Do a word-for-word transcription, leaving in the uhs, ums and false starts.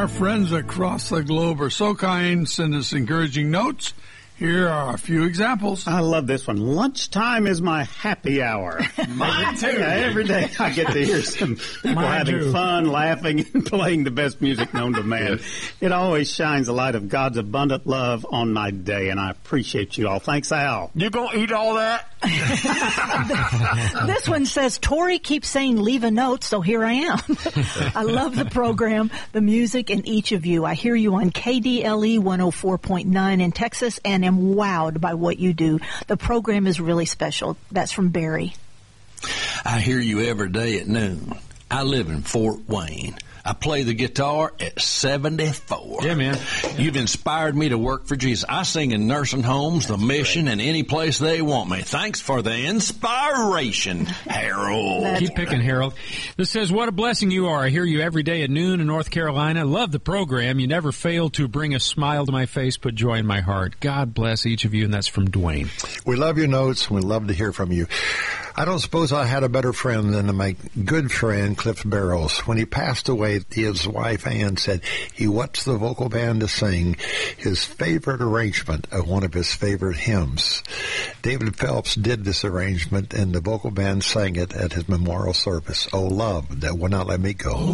Our friends across the globe are so kind, send us encouraging notes. Here are a few examples. I love this one. Lunchtime is my happy hour. Mine too. Yeah, every day I get to hear some people Mine having too. fun, laughing, and playing the best music known to man. It always shines a light of God's abundant love on my day, and I appreciate you all. Thanks, Al. You gonna eat all that? This one says, Tori keeps saying leave a note, so here I am. I love the program, the music, and each of you. I hear you on K D L E one oh four point nine in Texas and am wowed by what you do. The program is really special. That's from Barry. I hear you every day at noon. I live in Fort Wayne. I play the guitar at seventy-four. Yeah, man. You've inspired me to work for Jesus. I sing in nursing homes, the mission, and any place they want me. Thanks for the inspiration, Harold. Keep picking, Harold. This says, what a blessing you are. I hear you every day at noon in North Carolina. Love the program. You never fail to bring a smile to my face, put joy in my heart. God bless each of you, and that's from Dwayne. We love your notes, and we love to hear from you. I don't suppose I had a better friend than my good friend, Cliff Barrows. When he passed away, his wife, Ann, said he watched the vocal band to sing his favorite arrangement of one of his favorite hymns. David Phelps did this arrangement, and the vocal band sang it at his memorial service. Oh, love that will not let me go.